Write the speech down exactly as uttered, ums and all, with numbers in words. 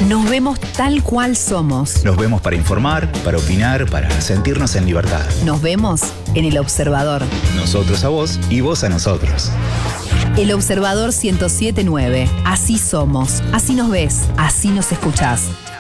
Nos vemos tal cual somos. Nos vemos para informar, para opinar, para sentirnos en libertad. Nos vemos en El Observador. Nosotros a vos y vos a nosotros. El Observador ciento siete punto nueve. Así somos, así nos ves, así nos escuchás.